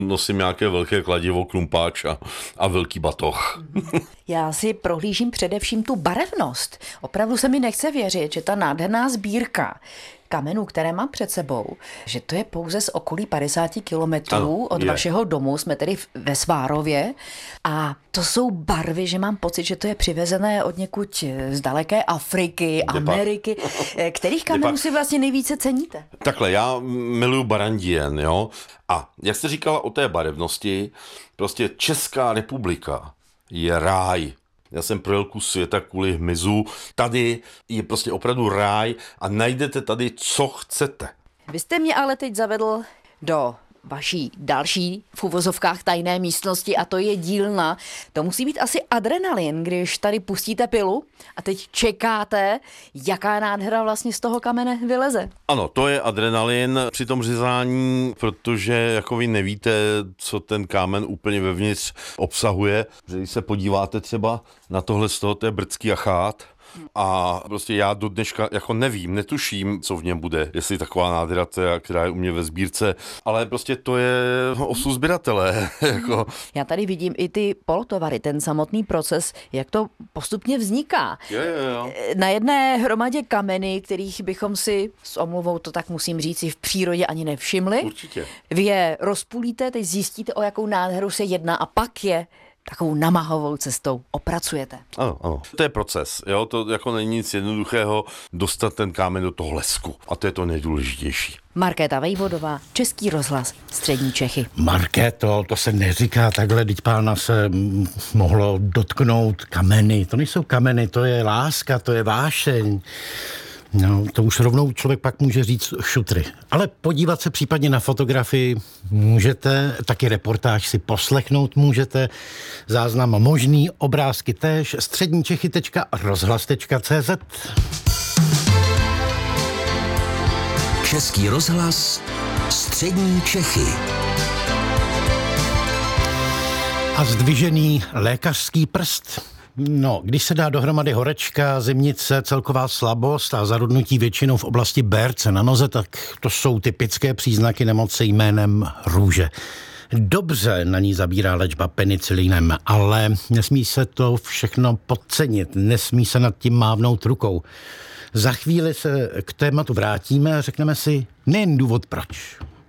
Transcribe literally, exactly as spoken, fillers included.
nosím nějaké velké kladivo, klumpáč a, a velký batoh. Já si prohlížím především tu barevnost. Opravdu se mi nechce věřit, že ta nádherná sbírka kamenů, které mám před sebou, že to je pouze z okolí padesát kilometrů od je. vašeho domu, jsme tedy ve Svárově, a to jsou barvy, že mám pocit, že to je přivezené od někud z daleké Afriky, Depak. Ameriky. Kterých kamenů Depak. si vlastně nejvíce ceníte? Takhle, já miluju barandien, jo, a jak jste říkala o té barevnosti, prostě Česká republika je ráj. Já jsem projel kus světa kvůli hmyzu. Tady je prostě opravdu ráj a najdete tady, co chcete. Vy jste mě ale teď zavedl do vaší další v uvozovkách tajné místnosti a to je dílna. To musí být asi adrenalin, když tady pustíte pilu a teď čekáte, jaká nádhera vlastně z toho kamene vyleze. Ano, to je adrenalin při tom řezání, protože jako vy nevíte, co ten kámen úplně vevnitř obsahuje. Když se podíváte třeba na tohle z toho, to je brdský achát, a prostě já do dneška jako nevím, netuším, co v něm bude, jestli taková nádhera, která je u mě ve sbírce, ale prostě to je osud sběratele. Jako. Já tady vidím i ty polotovary, ten samotný proces, jak to postupně vzniká. Jo, jo, jo. Na jedné hromadě kameny, kterých bychom si s omluvou, to tak musím říct, v přírodě ani nevšimli. Určitě. Vy je rozpůlíte, teď zjistíte, o jakou nádheru se jedná a pak je takovou namahovou cestou opracujete. Ano, ano. To je proces, jo, to jako není nic jednoduchého dostat ten kámen do toho lesku a to je to nejdůležitější. Markéta Vejvodová, Český rozhlas, Střední Čechy. Markéto, to se neříká takhle, teď pána se m, mohlo dotknout kameny. To nejsou kameny, to je láska, to je vášeň. No, to už rovnou člověk pak může říct šutry. Ale podívat se případně na fotografii můžete, taky reportáž si poslechnout můžete, záznam možný, obrázky též, středníčechy tečka rozhlas tečka cé zet. Český rozhlas, Střední Čechy. A zdvižený lékařský prst. No, když se dá dohromady horečka, zimnice, celková slabost a zarudnutí většinou v oblasti berce na noze, tak to jsou typické příznaky nemoci jménem růže. Dobře na ní zabírá léčba penicilinem, ale nesmí se to všechno podcenit, nesmí se nad tím mávnout rukou. Za chvíli se k tématu vrátíme a řekneme si nejen důvod proč.